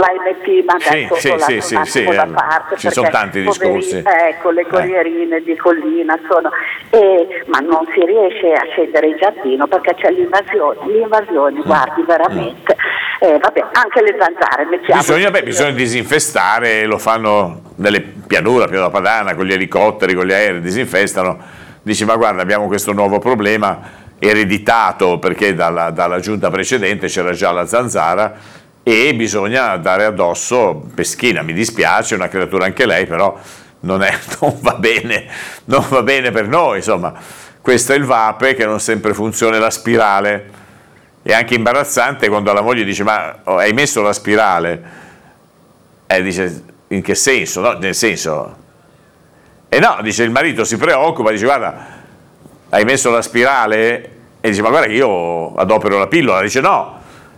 sull'AMP, ma adesso un attimo da parte, ci sono tanti discorsi. Ecco, le corrierine di collina sono, ma non si riesce a scendere in giardino perché c'è l'invasione, guardi, veramente. Vabbè, anche le zanzare bisogna disinfestare, lo fanno nelle pianure padana con gli elicotteri, con gli aerei, disinfestano. Dici, ma guarda, abbiamo questo nuovo problema ereditato perché dalla giunta precedente c'era già la zanzara e bisogna dare addosso Peschina. Mi dispiace, è una creatura anche lei, però non va bene per noi, insomma. Questo è il vape, che non sempre funziona, la spirale. È anche imbarazzante quando la moglie dice, ma hai messo la spirale? Dice, in che senso? No, nel senso, no, dice, il marito si preoccupa, dice, guarda, hai messo la spirale? E dice, ma guarda che io adopero la pillola. Dice, no,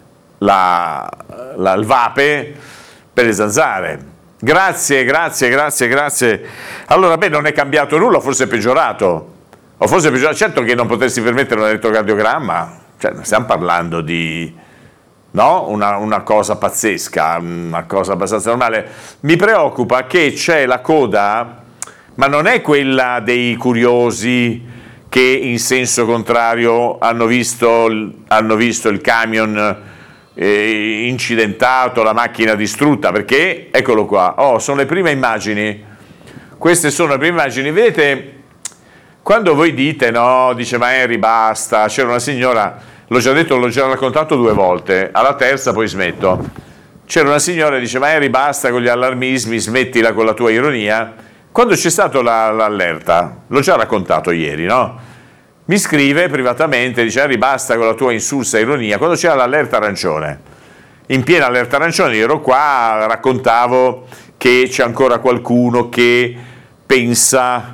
il vape per le zanzare. Grazie. Allora, non è cambiato nulla, forse è peggiorato. Certo che non potersi permettere un elettrocardiogramma, cioè, stiamo parlando di una cosa pazzesca, una cosa abbastanza normale. Mi preoccupa che c'è la coda, ma non è quella dei curiosi che in senso contrario hanno visto il camion incidentato, la macchina distrutta, perché, eccolo qua, sono le prime immagini, queste sono le prime immagini, vedete, quando voi dite, no, dice, ma Henry basta, c'era una signora, l'ho già raccontato 2 volte, alla terza poi smetto, c'era una signora che dice, ma Henry basta con gli allarmismi, smettila con la tua ironia. Quando c'è stato l'allerta, l'ho già raccontato ieri, no? Mi scrive privatamente, dice, Henry basta con la tua insulsa ironia, quando c'era l'allerta arancione. In piena allerta arancione io ero qua, raccontavo che c'è ancora qualcuno che pensa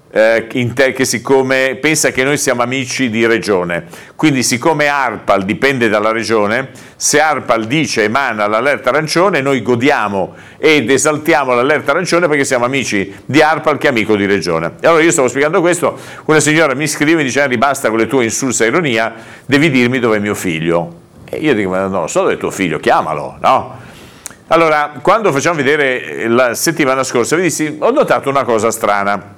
pensa che noi siamo amici di regione, quindi siccome ARPAL dipende dalla regione, se ARPAL emana l'allerta arancione, noi godiamo ed esaltiamo l'allerta arancione perché siamo amici di ARPAL che è amico di regione. E allora io stavo spiegando questo, una signora mi scrive e mi dice, Henry basta con le tue insulsa ironia, devi dirmi dove è mio figlio. E io dico, ma non lo so dove è tuo figlio, chiamalo, no? Allora, quando facciamo vedere la settimana scorsa, ho notato una cosa strana.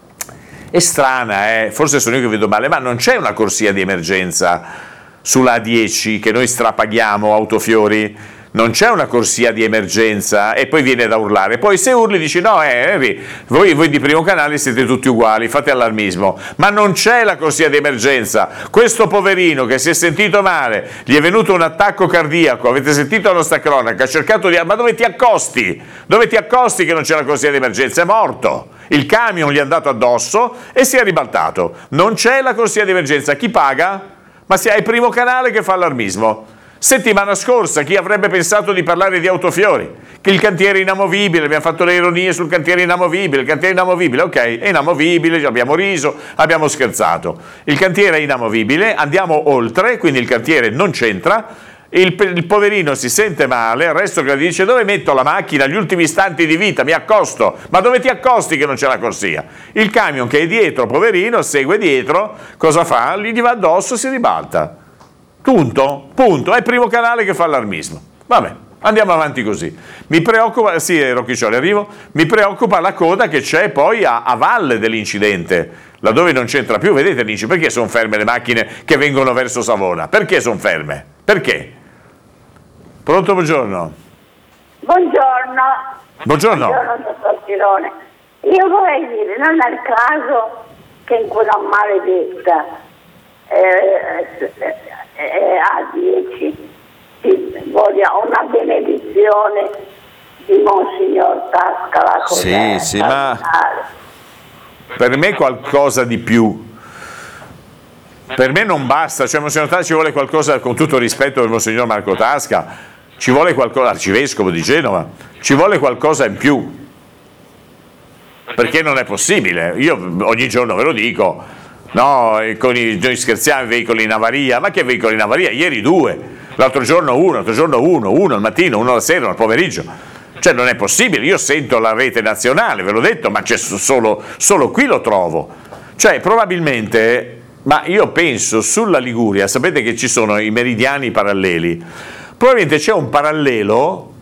È strana, forse sono io che vedo male, ma non c'è una corsia di emergenza sulla A10 che noi strapaghiamo, Autofiori, non c'è una corsia di emergenza e poi viene da urlare. Poi se urli dici, no Henry, voi di Primo Canale siete tutti uguali, fate allarmismo, ma non c'è la corsia di emergenza. Questo poverino che si è sentito male, gli è venuto un attacco cardiaco, avete sentito la nostra cronaca, ha cercato ma dove ti accosti? Dove ti accosti che non c'è la corsia di emergenza? È morto. Il camion gli è andato addosso e si è ribaltato. Non c'è la corsia di emergenza. Chi paga? Ma se hai Primo Canale che fa allarmismo. Settimana scorsa chi avrebbe pensato di parlare di Autofiori? Che il cantiere inamovibile, abbiamo fatto le ironie sul cantiere inamovibile, il cantiere inamovibile, ok, è inamovibile, abbiamo riso, abbiamo scherzato. Il cantiere è inamovibile, andiamo oltre, quindi il cantiere non c'entra. Il poverino si sente male, il resto che dice, dove metto la macchina agli ultimi istanti di vita, mi accosto, ma dove ti accosti che non c'è la corsia? Il camion che è dietro, poverino, segue dietro, cosa fa? Gli va addosso, si ribalta, punto, è Primo Canale che fa allarmismo. Vabbè, andiamo avanti così. Mi preoccupa, sì Rocchiccioli, arrivo, mi preoccupa la coda che c'è poi a valle dell'incidente, laddove non c'entra più, vedete, dici, perché sono ferme le macchine che vengono verso Savona? Perché sono ferme? Perché? Pronto, buongiorno. Buongiorno. Buongiorno. Buongiorno, dottor Cirone. Io vorrei dire, non è il caso che in quella maledetta A10 si voglia una benedizione di Monsignor Tasca. Sì, ma per me qualcosa di più. Per me non basta, cioè Monsignor Tasca ci vuole qualcosa, con tutto rispetto per Monsignor Marco Tasca, ci vuole qualcosa, arcivescovo di Genova, ci vuole qualcosa in più, perché non è possibile. Io ogni giorno ve lo dico, no, noi scherziamo, i veicoli in avaria, ma che veicoli in avaria? Ieri 2, l'altro giorno uno al mattino, uno alla sera, uno al pomeriggio. Cioè non è possibile, io sento la rete nazionale, ve l'ho detto, ma c'è solo qui lo trovo. Cioè probabilmente... Ma io penso sulla Liguria, sapete che ci sono i meridiani paralleli, probabilmente c'è un parallelo